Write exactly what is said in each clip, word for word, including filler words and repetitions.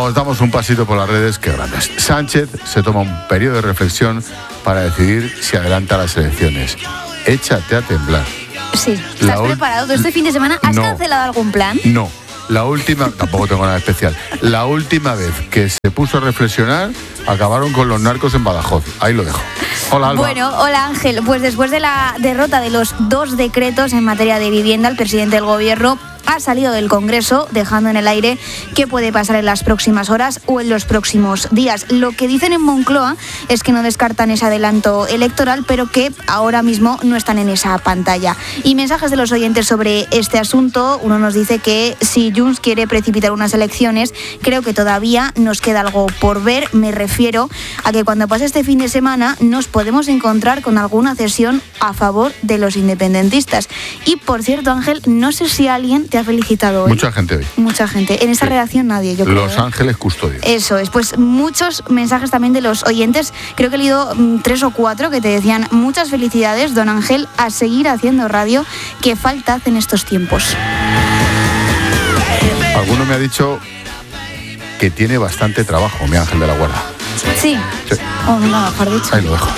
Vamos, damos un pasito por las redes, qué grandes. Sánchez se toma un periodo de reflexión para decidir si adelanta las elecciones. Échate a temblar. Sí, ¿estás preparado? ¿Tú este fin de semana has no, cancelado algún plan? No, la última, tampoco tengo nada especial. La última vez que se puso a reflexionar, acabaron con los narcos en Badajoz. Ahí lo dejo. Hola, Alba. Bueno, hola, Ángel. Pues después de la derrota de los dos decretos en materia de vivienda, el presidente del gobierno ha salido del Congreso, dejando en el aire qué puede pasar en las próximas horas o en los próximos días. Lo que dicen en Moncloa es que no descartan ese adelanto electoral, pero que ahora mismo no están en esa pantalla. Y mensajes de los oyentes sobre este asunto. Uno nos dice que si Junts quiere precipitar unas elecciones, creo que todavía nos queda algo por ver. Me refiero a que cuando pase este fin de semana nos podemos encontrar con alguna cesión a favor de los independentistas. Y por cierto, Ángel, no sé si alguien te ha felicitado hoy. Mucha gente hoy. Mucha gente. En esta sí. redacción nadie, yo creo. Los ¿eh? Ángeles Custodios. Eso es. Pues muchos mensajes también de los oyentes. Creo que he leído mmm, tres o cuatro que te decían muchas felicidades, don Ángel, a seguir haciendo radio, que falta hace en estos tiempos. Alguno me ha dicho que tiene bastante trabajo, mi Ángel de la Guarda. Sí. sí. Oh, no, mejor dicho. Ahí lo dejo.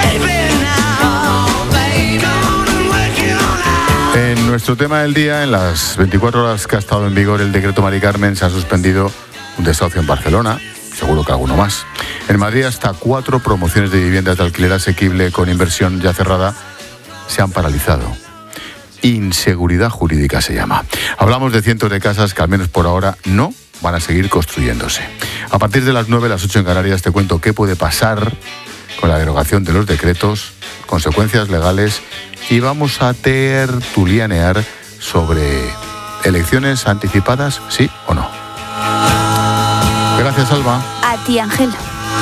En nuestro tema del día, en las veinticuatro horas que ha estado en vigor el decreto Mari Carmen, se ha suspendido un desahucio en Barcelona, seguro que alguno más. En Madrid, hasta cuatro promociones de viviendas de alquiler asequible con inversión ya cerrada se han paralizado. Inseguridad jurídica se llama. Hablamos de cientos de casas que al menos por ahora no van a seguir construyéndose. A partir de las nueve, las ocho en Canarias, te cuento qué puede pasar con la derogación de los decretos, consecuencias legales, y vamos a tertulianear sobre elecciones anticipadas, sí o no. Gracias, Alba. A ti, Ángel.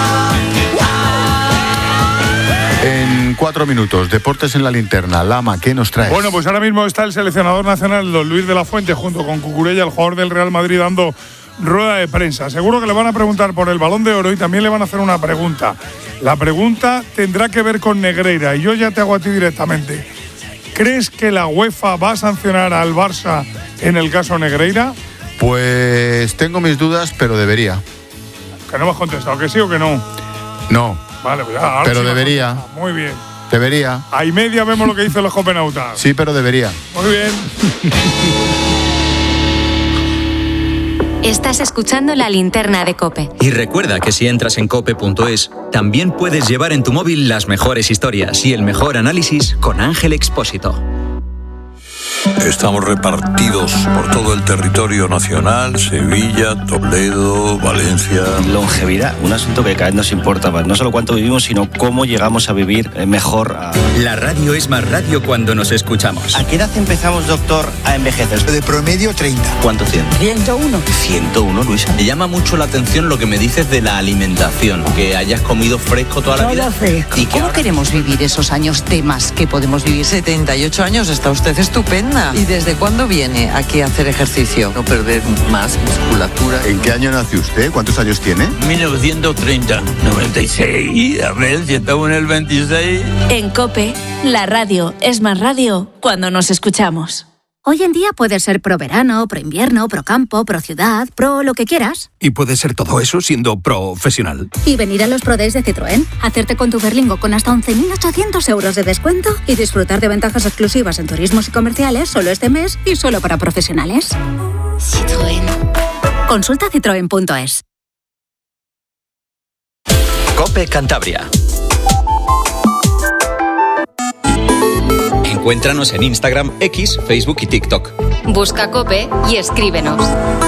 En cuatro minutos, deportes en la linterna. Lama, ¿qué nos traes? Bueno, pues ahora mismo está el seleccionador nacional, don Luis de la Fuente, junto con Cucurella, el jugador del Real Madrid, dando rueda de prensa. Seguro que le van a preguntar por el Balón de Oro y también le van a hacer una pregunta. La pregunta tendrá que ver con Negreira y yo ya te hago a ti directamente. ¿Crees que la UEFA va a sancionar al Barça en el caso Negreira? Pues tengo mis dudas, pero debería. Que no me has contestado, ¿que sí o que no? No. Vale, pues ya, pero sí debería. Muy bien. Debería. A y media vemos lo que dicen los copenautas. Sí, pero debería. Muy bien. Estás escuchando La Linterna de COPE. Y recuerda que si entras en cope punto es, también puedes llevar en tu móvil las mejores historias y el mejor análisis con Ángel Expósito. Estamos repartidos por todo el territorio nacional, Sevilla, Toledo, Valencia. Longevidad, un asunto que cada vez nos importa más. No solo cuánto vivimos, sino cómo llegamos a vivir mejor. A... La radio es más radio cuando nos escuchamos. ¿A qué edad empezamos, doctor, a envejecer? De promedio, treinta. ¿Cuánto tiene? ciento uno. ciento uno, Luisa. Me llama mucho la atención lo que me dices de la alimentación, que hayas comido fresco toda la Todo vida. Fresco. ¿Y cómo ahora... queremos vivir esos años de más que podemos vivir? setenta y ocho años, está usted estupenda. ¿Y desde cuándo viene aquí a hacer ejercicio? No perder más musculatura. ¿En qué año nació usted? ¿Cuántos años tiene? mil novecientos treinta. noventa y seis. A ver si estamos en el veintiséis. En COPE, la radio es más radio cuando nos escuchamos. Hoy en día puedes ser pro verano, pro invierno, pro campo, pro ciudad, pro lo que quieras. Y puedes ser todo eso siendo profesional. Y venir a los Pro Days de Citroën, hacerte con tu Berlingo con hasta once mil ochocientos euros de descuento y disfrutar de ventajas exclusivas en turismos y comerciales solo este mes y solo para profesionales. Citroën. Consulta citroen punto es. COPE Cantabria. Encuéntranos en Instagram, X, Facebook y TikTok. Busca COPE y escríbenos.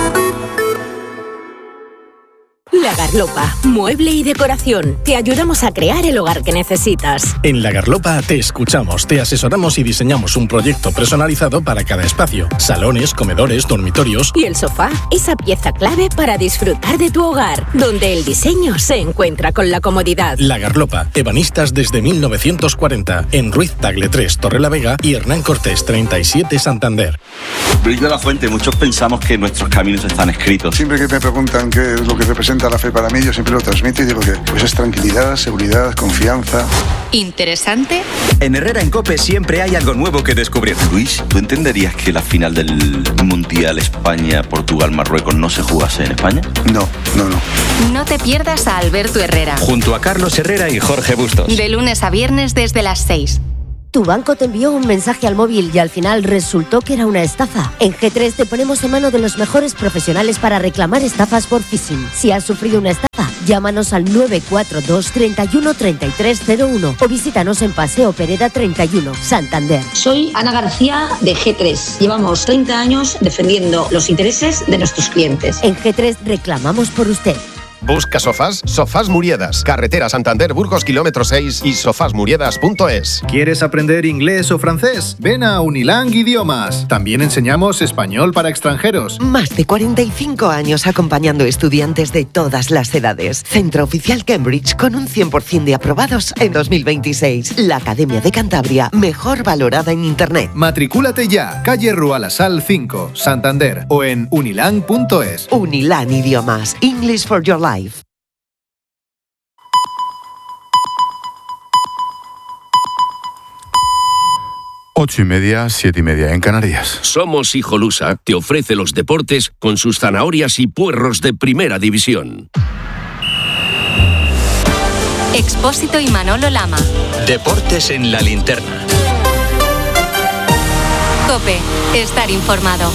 La Garlopa, mueble y decoración. Te ayudamos a crear el hogar que necesitas. En La Garlopa te escuchamos, te asesoramos y diseñamos un proyecto personalizado para cada espacio. Salones, comedores, dormitorios. Y el sofá, esa pieza clave para disfrutar de tu hogar, donde el diseño se encuentra con la comodidad. La Garlopa, ebanistas desde mil novecientos cuarenta, en Ruiz Tagle tres, Torrelavega y Hernán Cortés treinta y siete, Santander. Luis de la Fuente, muchos pensamos que nuestros caminos están escritos. Siempre que me preguntan qué es lo que representa representa la fe para mí, yo siempre lo transmito y digo que pues es tranquilidad, seguridad, confianza. ¿Interesante? En Herrera en COPE siempre hay algo nuevo que descubrir. Luis, ¿tú entenderías que la final del Mundial España-Portugal-Marruecos no se jugase en España? No, no, no. No te pierdas a Alberto Herrera. Junto a Carlos Herrera y Jorge Bustos. De lunes a viernes desde las seis. Tu banco te envió un mensaje al móvil y al final resultó que era una estafa. En G tres te ponemos en mano de los mejores profesionales para reclamar estafas por phishing. Si has sufrido una estafa, llámanos al nueve cuatro dos, treinta y uno, treinta y tres cero uno o visítanos en Paseo Pereda treinta y uno, Santander. Soy Ana García de G tres. Llevamos treinta años defendiendo los intereses de nuestros clientes. En G tres reclamamos por usted. Busca sofás, Sofás Muriedas, carretera Santander Burgos kilómetro seis y sofás muriedas punto es. ¿Quieres aprender inglés o francés? Ven a Unilang Idiomas. También enseñamos español para extranjeros. Más de cuarenta y cinco años acompañando estudiantes de todas las edades. Centro Oficial Cambridge con un cien por ciento de aprobados en dos mil veintiséis. La Academia de Cantabria, mejor valorada en Internet. Matricúlate ya, calle Rua La Sal cinco, Santander o en unilang punto es. Unilang Idiomas, English for your life. Ocho y media, siete y media en Canarias. Somos Hijolusa te ofrece los deportes con sus zanahorias y puerros de primera división. Expósito y Manolo Lama. Deportes en la linterna. COPE, estar informado.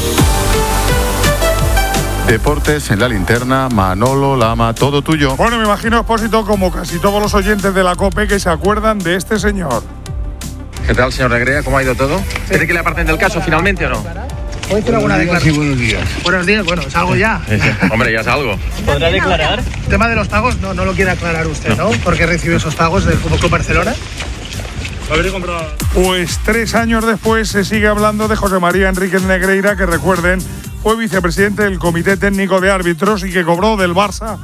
Deportes en la linterna, Manolo Lama, todo tuyo. Bueno, me imagino, Expósito, como casi todos los oyentes de la COPE que se acuerdan de este señor. ¿Qué tal, señor Negrea? ¿Cómo ha ido todo? ¿Cree que le aparten del caso finalmente o no? Hoy tengo alguna declaración. Sí, buenos días. Buenos días, bueno, es algo ya. Sí, sí. Hombre, ya es algo. ¿Podrá declarar? El tema de los pagos no, no lo quiere aclarar usted, ¿no? ¿Por qué recibió esos pagos del Fútbol Club Barcelona? Pues tres años después se sigue hablando de José María Enríquez Negreira, que recuerden, fue vicepresidente del Comité Técnico de Árbitros y que cobró del Barça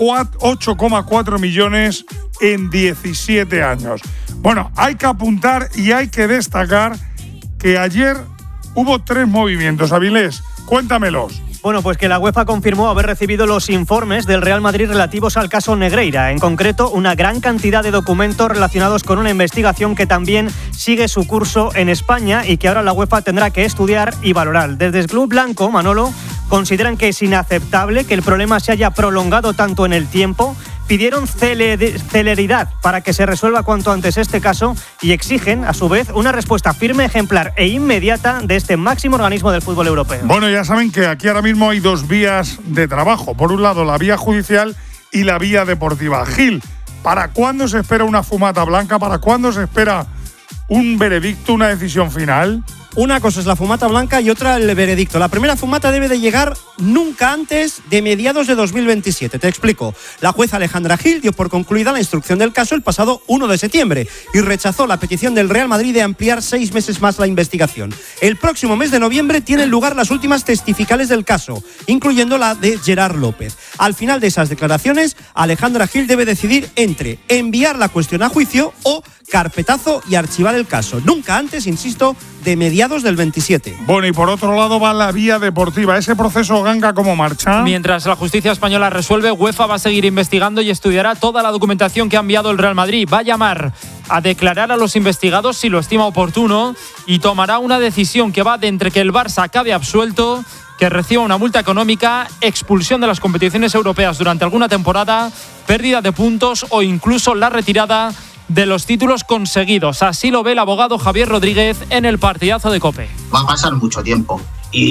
ocho coma cuatro millones en diecisiete años. Bueno, hay que apuntar y hay que destacar que ayer hubo tres movimientos. Avilés, cuéntamelos. Bueno, pues que la UEFA confirmó haber recibido los informes del Real Madrid relativos al caso Negreira. En concreto, una gran cantidad de documentos relacionados con una investigación que también sigue su curso en España y que ahora la UEFA tendrá que estudiar y valorar. Desde el Club Blanco, Manolo, consideran que es inaceptable que el problema se haya prolongado tanto en el tiempo. Pidieron celeridad para que se resuelva cuanto antes este caso y exigen, a su vez, una respuesta firme, ejemplar e inmediata de este máximo organismo del fútbol europeo. Bueno, ya saben que aquí ahora mismo hay dos vías de trabajo. Por un lado, la vía judicial y la vía deportiva. Gil, ¿para cuándo se espera una fumata blanca? ¿Para cuándo se espera un veredicto, una decisión final? Una cosa es la fumata blanca y otra el veredicto. La primera fumata debe de llegar nunca antes de mediados de dos mil veintisiete. Te explico. La jueza Alejandra Gil dio por concluida la instrucción del caso el pasado uno de septiembre y rechazó la petición del Real Madrid de ampliar seis meses más la investigación. El próximo mes de noviembre tienen lugar las últimas testificales del caso, incluyendo la de Gerard López. Al final de esas declaraciones, Alejandra Gil debe decidir entre enviar la cuestión a juicio o carpetazo y archivar el caso. Nunca antes, insisto, de mediados del veintisiete. Bueno, y por otro lado va la vía deportiva. ¿Ese proceso Ganga cómo marcha? Mientras la justicia española resuelve, UEFA va a seguir investigando y estudiará toda la documentación que ha enviado el Real Madrid. Va a llamar a declarar a los investigados si lo estima oportuno y tomará una decisión que va de entre que el Barça acabe absuelto, que reciba una multa económica, expulsión de las competiciones europeas durante alguna temporada, pérdida de puntos o incluso la retirada de los títulos conseguidos. Así lo ve el abogado Javier Rodríguez en el partidazo de COPE. Va a pasar mucho tiempo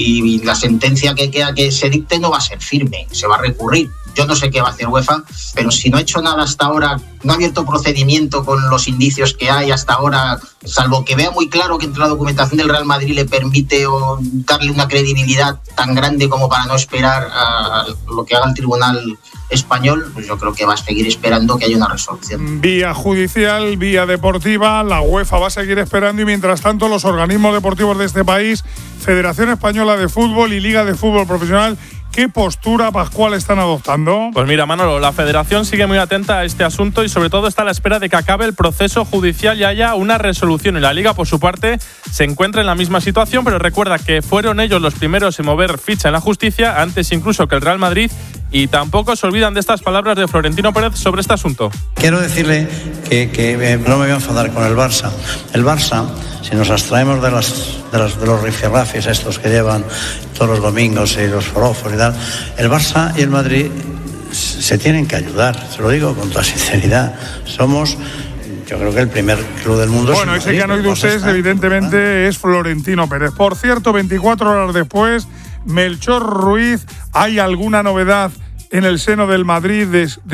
y la sentencia que queda que se dicte no va a ser firme, se va a recurrir. Yo no sé qué va a hacer UEFA, pero si no ha hecho nada hasta ahora, no ha abierto procedimiento con los indicios que hay hasta ahora, salvo que vea muy claro que entre la documentación del Real Madrid le permite o darle una credibilidad tan grande como para no esperar a lo que haga el Tribunal Español, pues yo creo que va a seguir esperando que haya una resolución. Vía judicial, vía deportiva, la UEFA va a seguir esperando y mientras tanto los organismos deportivos de este país, Federación Española de Fútbol y Liga de Fútbol Profesional, ¿qué postura, Pascual, están adoptando? Pues mira, Manolo, la Federación sigue muy atenta a este asunto y sobre todo está a la espera de que acabe el proceso judicial y haya una resolución. Y la Liga, por su parte, se encuentra en la misma situación, pero recuerda que fueron ellos los primeros en mover ficha en la justicia, antes incluso que el Real Madrid, y tampoco se olvidan de estas palabras de Florentino Pérez sobre este asunto. Quiero decirle que, que eh, no me voy a enfadar con el Barça. El Barça, si nos abstraemos de, las, de, las, de los rifirrafis estos que llevan todos los domingos y los forofos y tal, el Barça y el Madrid se tienen que ayudar, se lo digo con toda sinceridad. Somos, yo creo que el primer club del mundo. Bueno, ese que han oído ustedes, evidentemente, es Florentino Pérez. Por cierto, veinticuatro horas después, Melchor Ruiz, ¿hay alguna novedad en el seno del Madrid de, de